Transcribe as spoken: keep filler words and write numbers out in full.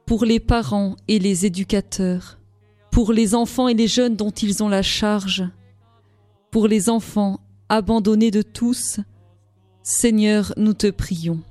pour les parents et les éducateurs, pour les enfants et les jeunes dont ils ont la charge, pour les enfants abandonnés de tous. Seigneur, nous te prions.